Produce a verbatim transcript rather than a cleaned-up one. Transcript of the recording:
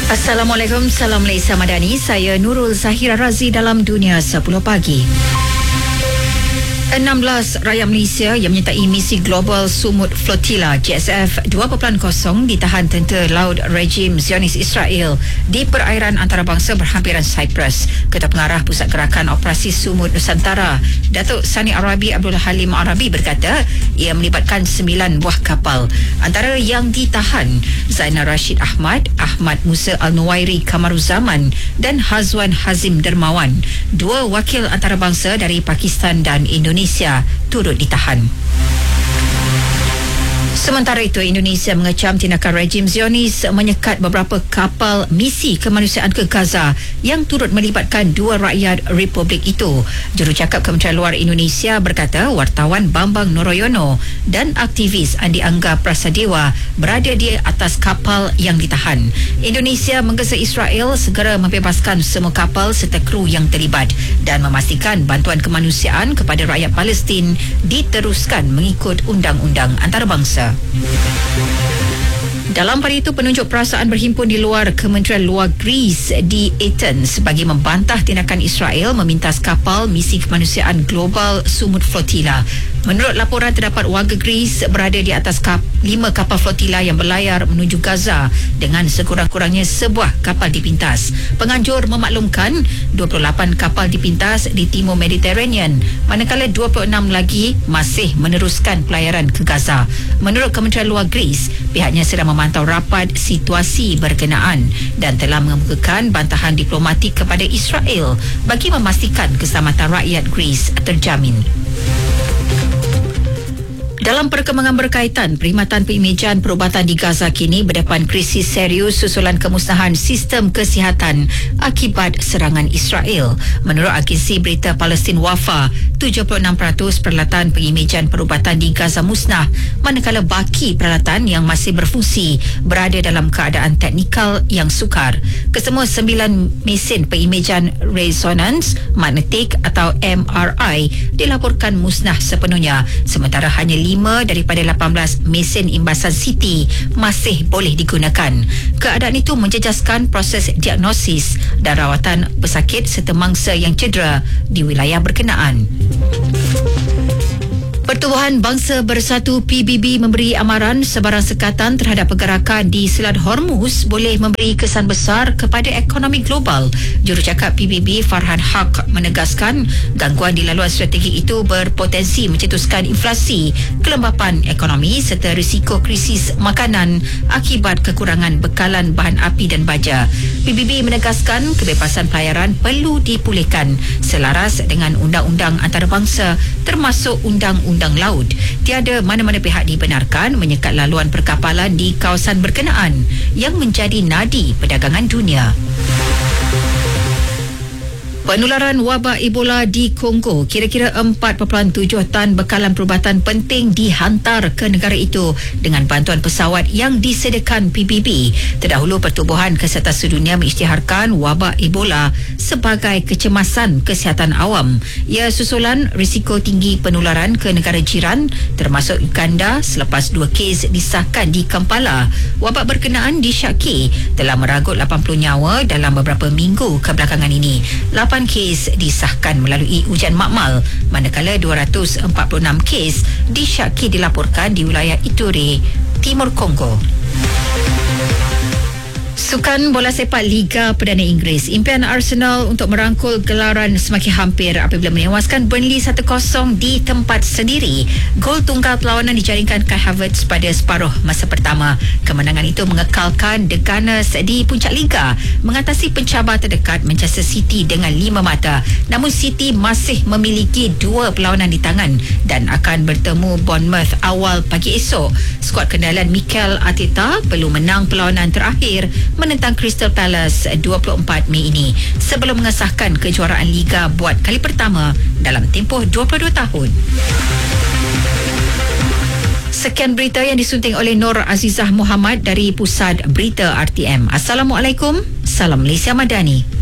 Assalamualaikum, salam Malaysia Madani. Saya Nurul Zahira Razi dalam Dunia sepuluh Pagi. enam belas rakyat Malaysia yang menyertai misi Global Sumut Flotilla G S F dua titik kosong ditahan tentera laut rejim Zionis Israel di perairan antarabangsa berhampiran Cyprus. Ketua Pengarah Pusat Gerakan Operasi Sumut Nusantara, Datuk Sani Arabi Abdul Halim Arabi berkata ia melibatkan sembilan buah kapal. Antara yang ditahan Zainal Rashid Ahmad, Ahmad Musa Al-Nuwairi Kamaruzaman dan Hazwan Hazim Dermawan. Dua wakil antarabangsa dari Pakistan dan Indonesia turut ditahan. Sementara itu, Indonesia mengecam tindakan rejim Zionis menyekat beberapa kapal misi kemanusiaan ke Gaza yang turut melibatkan dua rakyat Republik itu. Jurucakap Kementerian Luar Indonesia berkata wartawan Bambang Noroyono dan aktivis Andi Angga Prasadewa berada di atas kapal yang ditahan. Indonesia menggesa Israel segera membebaskan semua kapal serta kru yang terlibat dan memastikan bantuan kemanusiaan kepada rakyat Palestin diteruskan mengikut undang-undang antarabangsa. Dalam pada itu, penunjuk perasaan berhimpun di luar Kementerian Luar Greece di Athens bagi membantah tindakan Israel memintas kapal misi kemanusiaan Global Sumut Flotilla. Menurut laporan, terdapat warga Greece berada di atas kap, lima kapal flotilla yang berlayar menuju Gaza dengan sekurang-kurangnya sebuah kapal dipintas. Penganjur memaklumkan dua puluh lapan kapal dipintas di Timur Mediterranean, manakala dua puluh enam lagi masih meneruskan pelayaran ke Gaza. Menurut Kementerian Luar Greece, pihaknya sedang memantau rapat situasi berkenaan dan telah mengemukakan bantahan diplomatik kepada Israel bagi memastikan keselamatan rakyat Greece terjamin. Dalam perkembangan berkaitan, Perkhidmatan Pengimejan Perubatan di Gaza kini berdepan krisis serius susulan kemusnahan sistem kesihatan akibat serangan Israel. Menurut agensi berita Palestin Wafa, tujuh puluh enam peratus peralatan pengimejan perubatan di Gaza musnah, manakala baki peralatan yang masih berfungsi berada dalam keadaan teknikal yang sukar. Kesemua sembilan mesin pengimejan resonance magnetik atau M R I dilaporkan musnah sepenuhnya, sementara hanya lima daripada lapan belas mesin imbasan C T masih boleh digunakan. Keadaan itu menjejaskan proses diagnosis dan rawatan pesakit serta mangsa yang cedera di wilayah berkenaan. Pertubuhan Bangsa Bersatu P B B memberi amaran sebarang sekatan terhadap pergerakan di Selat Hormuz boleh memberi kesan besar kepada ekonomi global. Jurucakap P B B Farhan Haq menegaskan gangguan di laluan strategik itu berpotensi mencetuskan inflasi, kelembapan ekonomi serta risiko krisis makanan akibat kekurangan bekalan bahan api dan baja. P B B menegaskan kebebasan pelayaran perlu dipulihkan selaras dengan undang-undang antarabangsa termasuk undang-undang Undang Laut. Tiada mana-mana pihak dibenarkan menyekat laluan perkapalan di kawasan berkenaan yang menjadi nadi perdagangan dunia. Penularan wabak Ebola di Kongo, kira-kira empat perpuluhan tujuh tan bekalan perubatan penting dihantar ke negara itu dengan bantuan pesawat yang disediakan P B B. Terdahulu, Pertubuhan Kesihatan Sedunia mengisytiharkan wabak Ebola sebagai kecemasan kesihatan awam. Ia susulan risiko tinggi penularan ke negara jiran termasuk Uganda selepas dua kes disahkan di Kampala. Wabak berkenaan disyaki telah meragut lapan puluh nyawa dalam beberapa minggu kebelakangan ini. lapan kes disahkan melalui ujian makmal, manakala dua ratus empat puluh enam kes disyaki dilaporkan di wilayah Ituri, Timur Kongo. Sukan bola sepak Liga Perdana Inggeris, impian Arsenal untuk merangkul gelaran semakin hampir apabila menewaskan Burnley satu kosong di tempat sendiri. Gol tunggal perlawanan dijaringkan Kai Havertz pada separuh masa pertama. Kemenangan itu mengekalkan The Gunners di puncak Liga, mengatasi pencabar terdekat Manchester City dengan lima mata. Namun City masih memiliki dua perlawanan di tangan dan akan bertemu Bournemouth awal pagi esok. Skuad kendalan Mikel Arteta perlu menang perlawanan terakhir menentang Crystal Palace dua puluh empat Mei ini sebelum mengesahkan kejuaraan Liga buat kali pertama dalam tempoh dua puluh dua tahun. Sekian berita yang disunting oleh Nur Azizah Muhammad dari Pusat Berita R T M. Assalamualaikum, salam Malaysia Madani.